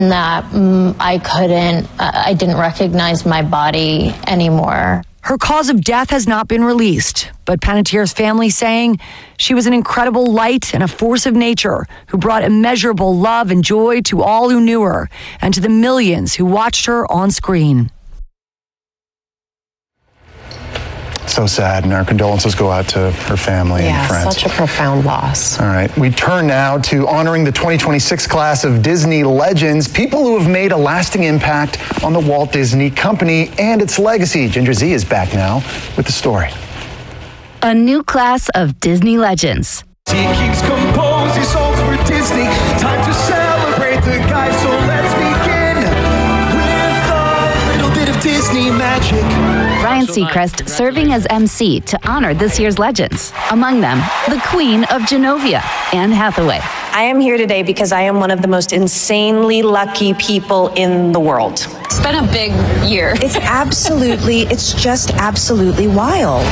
that I didn't recognize my body anymore. Her cause of death has not been released, but Panettiere's family saying she was an incredible light and a force of nature who brought immeasurable love and joy to all who knew her and to the millions who watched her on screen. So sad, and our condolences go out to her family and friends. Yeah, such a profound loss. All right, we turn now to honoring the 2026 class of Disney legends, people who have made a lasting impact on the Walt Disney Company and its legacy. Ginger Z is back now with the story. A new class of Disney legends. He keeps composing songs for Disney. Time to celebrate the guys, so let's begin with a little bit of Disney magic. Ryan Seacrest serving as MC to honor this year's legends. Among them, the Queen of Genovia, Anne Hathaway. I am here today because I am one of the most insanely lucky people in the world. It's been a big year. It's just absolutely wild.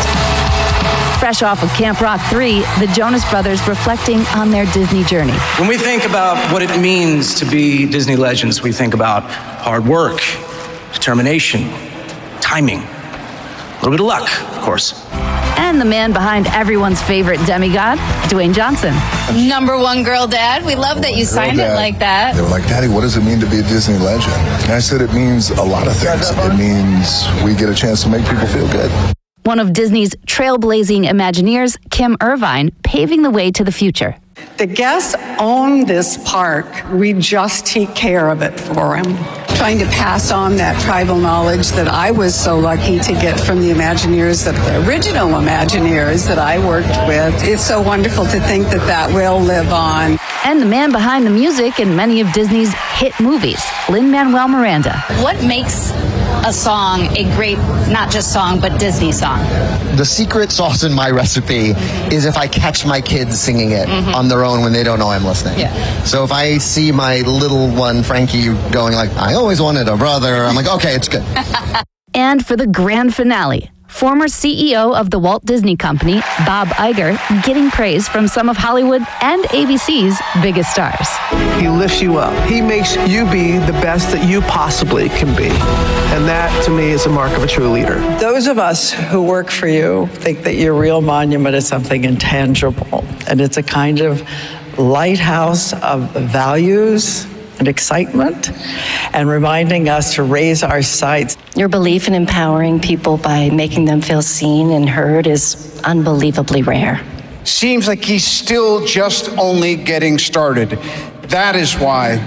Fresh off of Camp Rock 3, the Jonas Brothers reflecting on their Disney journey. When we think about what it means to be Disney legends, we think about hard work, determination, timing, a little bit of luck, of course. And the man behind everyone's favorite demigod, Dwayne Johnson. #1 girl dad. We love that you signed it like that. They were like, Daddy, what does it mean to be a Disney legend? And I said, it means a lot of things. It means we get a chance to make people feel good. One of Disney's trailblazing Imagineers, Kim Irvine, paving the way to the future. The guests own this park. We just take care of it for them. Trying to pass on that tribal knowledge that I was so lucky to get from the Imagineers, the original Imagineers that I worked with. It's so wonderful to think that that will live on. And the man behind the music in many of Disney's hit movies, Lin-Manuel Miranda. What makes a song a great, not just song, but Disney song? The secret sauce in my recipe is if I catch my kids singing it on their own when they don't know I'm listening. Yeah. So if I see my little one, Frankie, going like, I always wanted a brother, I'm like, okay, it's good. And for the grand finale, former CEO of the Walt Disney Company, Bob Iger, getting praise from some of Hollywood and ABC's biggest stars. He lifts you up. He makes you be the best that you possibly can be. And that, to me, is a mark of a true leader. Those of us who work for you think that your real monument is something intangible. And it's a kind of lighthouse of values and excitement, and reminding us to raise our sights. Your belief in empowering people by making them feel seen and heard is unbelievably rare. Seems like he's still just only getting started. That is why,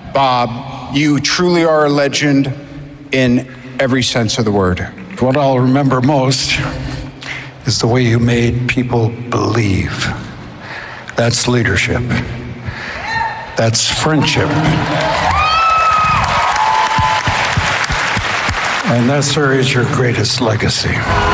Bob, you truly are a legend in every sense of the word. What I'll remember most is the way you made people believe. That's leadership. That's friendship. And that, sir, is your greatest legacy.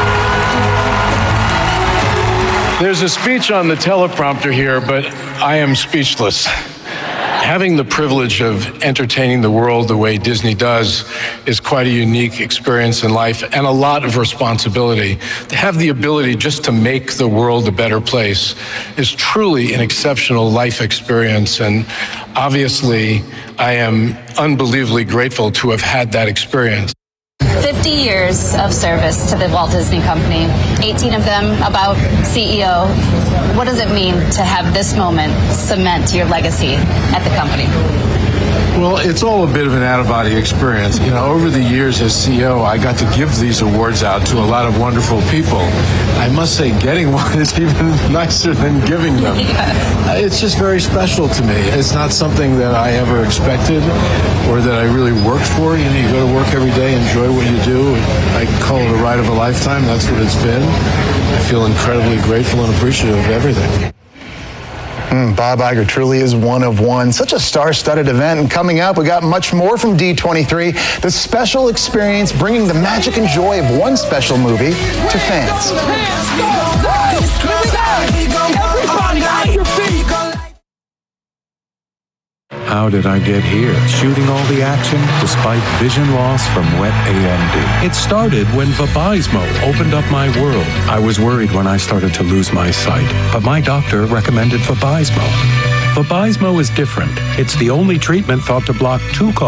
There's a speech on the teleprompter here, but I am speechless. Having the privilege of entertaining the world the way Disney does is quite a unique experience in life and a lot of responsibility. To have the ability just to make the world a better place is truly an exceptional life experience, and obviously I am unbelievably grateful to have had that experience. 50 years of service to the Walt Disney Company, 18 of them about CEO. What does it mean to have this moment cement your legacy at the company? Well, it's all a bit of an out-of-body experience. You know, over the years as CEO, I got to give these awards out to a lot of wonderful people. I must say, getting one is even nicer than giving them. It's just very special to me. It's not something that I ever expected or that I really worked for. You know, you go to work every day, enjoy what you do. I call it a ride of a lifetime. That's what it's been. I feel incredibly grateful and appreciative of everything. Bob Iger truly is one of one. Such a star-studded event. And coming up, we got much more from D23. The special experience bringing the magic and joy of one special movie to fans. How did I get here? Shooting all the action despite vision loss from wet AMD. It started when Vabysmo opened up my world. I was worried when I started to lose my sight, but my doctor recommended Vabysmo. Vabysmo is different. It's the only treatment thought to block two causes